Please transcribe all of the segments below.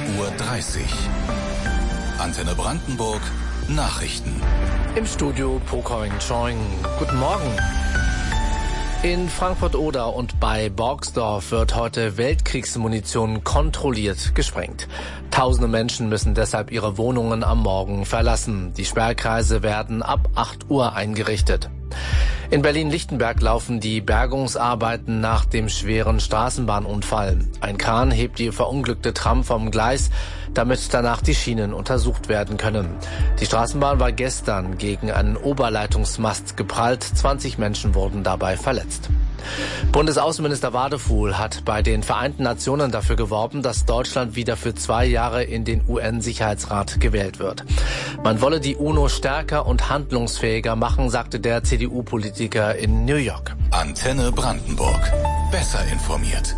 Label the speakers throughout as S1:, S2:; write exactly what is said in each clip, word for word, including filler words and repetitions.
S1: Uhr dreißig. Antenne Brandenburg, Nachrichten.
S2: Im Studio Pokoing Choing. Guten Morgen. In Frankfurt-Oder und bei Borgsdorf wird heute Weltkriegsmunition kontrolliert gesprengt. Tausende Menschen müssen deshalb ihre Wohnungen am Morgen verlassen. Die Sperrkreise werden ab acht Uhr eingerichtet. In Berlin-Lichtenberg laufen die Bergungsarbeiten nach dem schweren Straßenbahnunfall. Ein Kran hebt die verunglückte Tram vom Gleis, damit danach die Schienen untersucht werden können. Die Straßenbahn war gestern gegen einen Oberleitungsmast geprallt. zwanzig Menschen wurden dabei verletzt. Bundesaußenminister Wadefuhl hat bei den Vereinten Nationen dafür geworben, dass Deutschland wieder für zwei Jahre in den U N-Sicherheitsrat gewählt wird. Man wolle die UNO stärker und handlungsfähiger machen, sagte der C D U-Politiker in New York.
S1: Antenne Brandenburg. Besser informiert.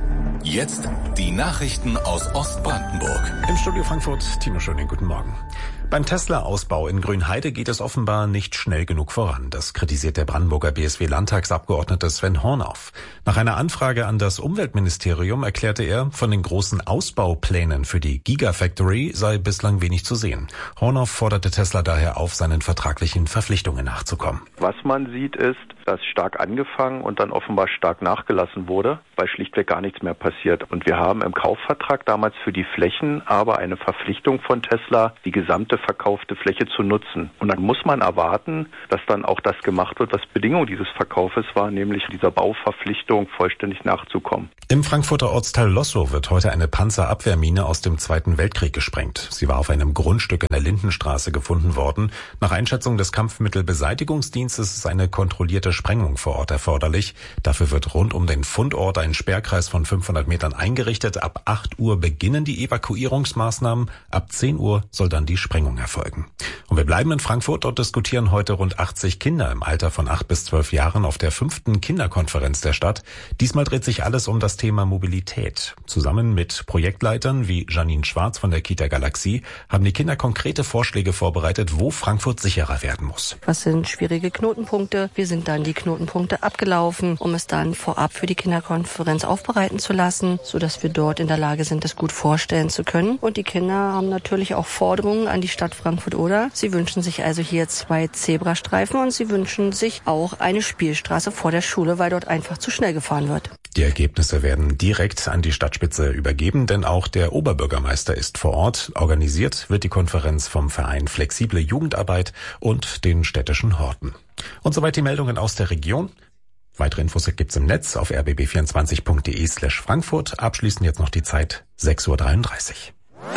S1: Jetzt die Nachrichten aus Ostbrandenburg.
S3: Im Studio Frankfurt, Timo Schöning, guten Morgen. Beim Tesla-Ausbau in Grünheide geht es offenbar nicht schnell genug voran. Das kritisiert der Brandenburger B S W-Landtagsabgeordnete Sven Hornhoff. Nach einer Anfrage an das Umweltministerium erklärte er, von den großen Ausbauplänen für die Gigafactory sei bislang wenig zu sehen. Hornhoff forderte Tesla daher auf, seinen vertraglichen Verpflichtungen nachzukommen.
S4: Was man sieht ist, dass stark angefangen und dann offenbar stark nachgelassen wurde, weil schlichtweg gar nichts mehr passiert. Und wir haben im Kaufvertrag damals für die Flächen aber eine Verpflichtung von Tesla, die gesamte verkaufte Fläche zu nutzen. Und dann muss man erwarten, dass dann auch das gemacht wird, was Bedingung dieses Verkaufes war, nämlich dieser Bauverpflichtung vollständig nachzukommen.
S3: Im Frankfurter Ortsteil Lossow wird heute eine Panzerabwehrmine aus dem Zweiten Weltkrieg gesprengt. Sie war auf einem Grundstück in der Lindenstraße gefunden worden. Nach Einschätzung des Kampfmittelbeseitigungsdienstes ist eine kontrollierte Sprengung vor Ort erforderlich. Dafür wird rund um den Fundort ein Sperrkreis von fünfhundert Metern eingerichtet. Ab acht Uhr beginnen die Evakuierungsmaßnahmen. Ab zehn Uhr soll dann die Sprengung erfolgen. Und wir bleiben in Frankfurt und diskutieren heute rund achtzig Kinder im Alter von acht bis zwölf Jahren auf der fünften Kinderkonferenz der Stadt. Diesmal dreht sich alles um das Thema Mobilität. Zusammen mit Projektleitern wie Janine Schwarz von der Kita Galaxie haben die Kinder konkrete Vorschläge vorbereitet, wo Frankfurt sicherer werden muss.
S5: Was sind schwierige Knotenpunkte? Wie sind dann die Knotenpunkte abgelaufen, um es dann vorab für die Kinderkonferenz aufbereiten zu lassen, sodass wir dort in der Lage sind, das gut vorstellen zu können. Und die Kinder haben natürlich auch Forderungen an die Stadt Frankfurt-Oder. Sie wünschen sich also hier zwei Zebrastreifen und sie wünschen sich auch eine Spielstraße vor der Schule, weil dort einfach zu schnell gefahren wird.
S3: Die Ergebnisse werden direkt an die Stadtspitze übergeben, denn auch der Oberbürgermeister ist vor Ort. Organisiert wird die Konferenz vom Verein Flexible Jugendarbeit und den städtischen Horten. Und soweit die Meldungen aus der Region. Weitere Infos gibt's im Netz auf r b b vierundzwanzig punkt de slash Frankfurt. Abschließend jetzt noch die Zeit sechs Uhr dreiunddreißig.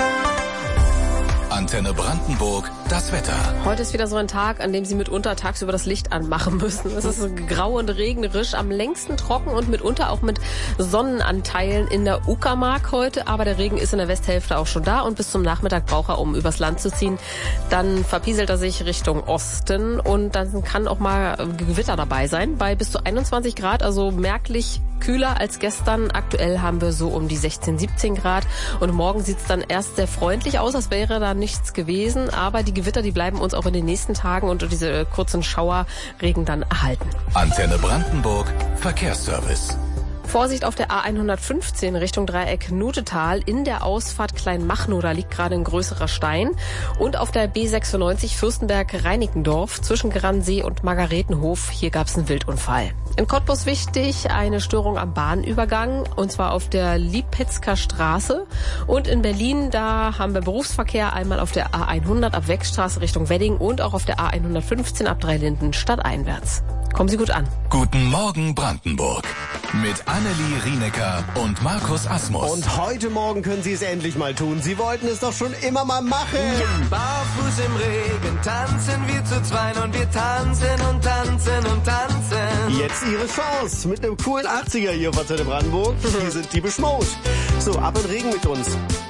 S1: Antenne Brandenburg, das Wetter.
S6: Heute ist wieder so ein Tag, an dem Sie mitunter tagsüber das Licht anmachen müssen. Es ist grau und regnerisch, am längsten trocken und mitunter auch mit Sonnenanteilen in der Uckermark heute. Aber der Regen ist in der Westhälfte auch schon da und bis zum Nachmittag braucht er, um übers Land zu ziehen. Dann verpieselt er sich Richtung Osten und dann kann auch mal Gewitter dabei sein. Bei bis zu einundzwanzig Grad, also merklich kühler als gestern. Aktuell haben wir so um die sechzehn, siebzehn Grad und morgen sieht es dann erst sehr freundlich aus, als wäre da nichts gewesen, aber die Gewitter, die bleiben uns auch in den nächsten Tagen und diese kurzen Schauerregen dann erhalten.
S1: Antenne Brandenburg, Verkehrsservice.
S6: Vorsicht auf der A hundertfünfzehn Richtung Dreieck Nutetal in der Ausfahrt Kleinmachnow, da liegt gerade ein größerer Stein. Und auf der B sechsundneunzig Fürstenberg-Reinickendorf zwischen Gransee und Margaretenhof, hier gab es einen Wildunfall. In Cottbus wichtig, eine Störung am Bahnübergang und zwar auf der Lipetzker Straße. Und in Berlin, da haben wir Berufsverkehr einmal auf der A hundert ab Wegstraße Richtung Wedding und auch auf der A hundertfünfzehn ab Dreilinden stadteinwärts. Kommen Sie gut an.
S1: Guten Morgen Brandenburg. Mit Annelie Rienecker und Markus Asmus.
S7: Und heute Morgen können Sie es endlich mal tun. Sie wollten es doch schon immer mal machen.
S8: Ja. Barfuß im Regen tanzen wir zu zweit und wir tanzen und tanzen und tanzen.
S7: Jetzt Ihre Chance mit einem coolen achtziger hier von Antenne Brandenburg. Hier sind die Depeche Mode. So, ab in Regen mit uns.